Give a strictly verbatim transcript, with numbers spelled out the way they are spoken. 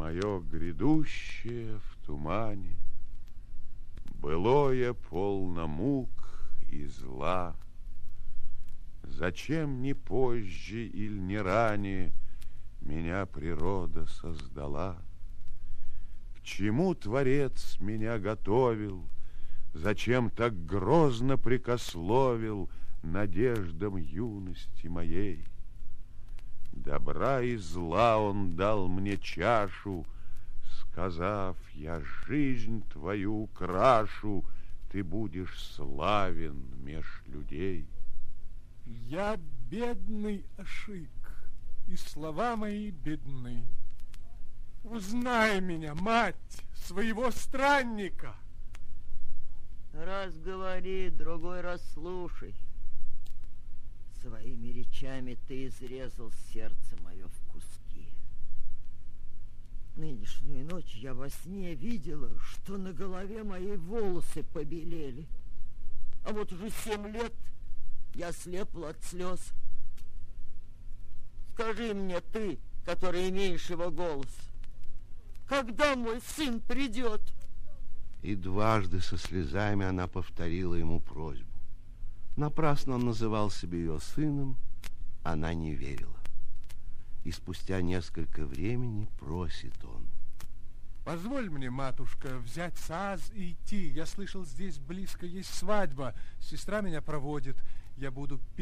Мое грядущее в тумане, былое полно мук и зла. Зачем не позже или не ранее меня природа создала? К чему Творец меня готовил? Зачем так грозно прикословил надеждам юности моей? Добра и зла он дал мне чашу, сказав: я жизнь твою украшу, ты будешь славен меж людей. Я бедный Ашик, и слова мои бедны. Узнай меня, мать, своего странника. Раз говори, другой раз слушай. Своими речами ты изрезал сердце мое в куски. Нынешнюю ночь я во сне видела, что на голове моей волосы побелели. А вот уже семь лет я слепла от слез. Скажи мне ты, который имеешь его голос, когда мой сын придет? И дважды со слезами она повторила ему просьбу. Напрасно он называл себя ее сыном, она не верила. И спустя несколько времени просит он: позволь мне, матушка, взять саз и идти. Я слышал, здесь близко есть свадьба. Сестра меня проводит. Я буду петь.